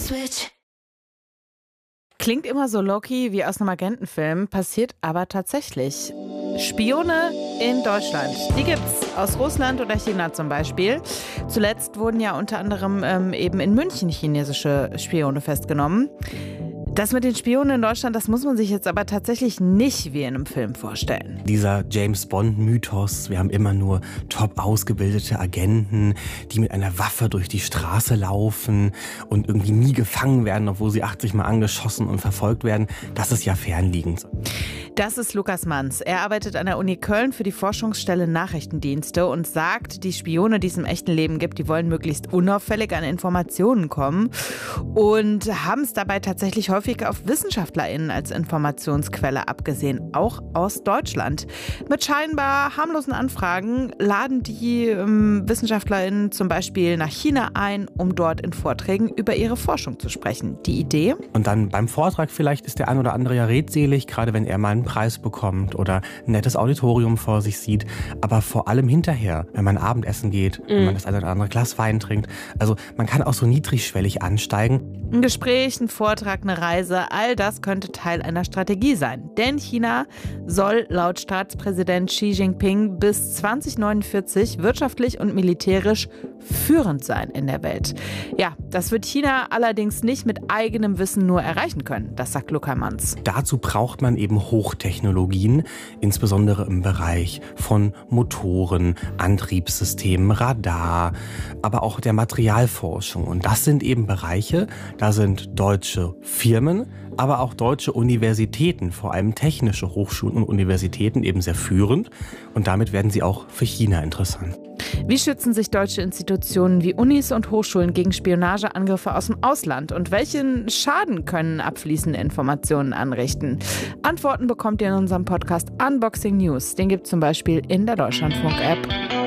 Klingt immer so low-key wie aus einem Agentenfilm, passiert aber tatsächlich. Spione in Deutschland, die gibt's aus Russland oder China zum Beispiel. Zuletzt wurden ja unter anderem eben in München chinesische Spione festgenommen. Das mit den Spionen in Deutschland, das muss man sich jetzt aber tatsächlich nicht wie in einem Film vorstellen. Dieser James-Bond-Mythos, wir haben immer nur top ausgebildete Agenten, die mit einer Waffe durch die Straße laufen und irgendwie nie gefangen werden, obwohl sie 80 Mal angeschossen und verfolgt werden, das ist ja fernliegend. Das ist Lukas Manz. Er arbeitet an der Uni Köln für die Forschungsstelle Nachrichtendienste und sagt, die Spione, die es im echten Leben gibt, die wollen möglichst unauffällig an Informationen kommen und haben es dabei tatsächlich häufig auf WissenschaftlerInnen als Informationsquelle abgesehen, auch aus Deutschland. Mit scheinbar harmlosen Anfragen laden die WissenschaftlerInnen zum Beispiel nach China ein, um dort in Vorträgen über ihre Forschung zu sprechen. Die Idee? Und dann beim Vortrag vielleicht ist der ein oder andere ja redselig, gerade wenn er mal einen Preis bekommt oder ein nettes Auditorium vor sich sieht. Aber vor allem hinterher, wenn man Abendessen geht, wenn man das eine oder andere Glas Wein trinkt. Also man kann auch so niedrigschwellig ansteigen. Ein Gespräch, ein Vortrag, eine Reise, all das könnte Teil einer Strategie sein. Denn China soll laut Staatspräsident Xi Jinping bis 2049 wirtschaftlich und militärisch führend sein in der Welt. Ja, das wird China allerdings nicht mit eigenem Wissen nur erreichen können, das sagt Lukas Manz. Dazu braucht man eben Hochtechnologien, insbesondere im Bereich von Motoren, Antriebssystemen, Radar, aber auch der Materialforschung. Und das sind eben Bereiche, da sind deutsche Firmen, aber auch deutsche Universitäten, vor allem technische Hochschulen und Universitäten eben sehr führend. Und damit werden sie auch für China interessant. Wie schützen sich deutsche Institutionen wie Unis und Hochschulen gegen Spionageangriffe aus dem Ausland? Und welchen Schaden können abfließende Informationen anrichten? Antworten bekommt ihr in unserem Podcast Unboxing News. Den gibt es zum Beispiel in der Deutschlandfunk-App.